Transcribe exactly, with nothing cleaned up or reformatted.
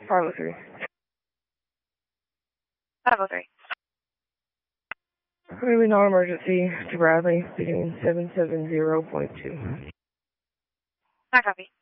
five oh three. five oh three. Maybe non-emergency to Bradley, beginning seven seven zero point two. I copy.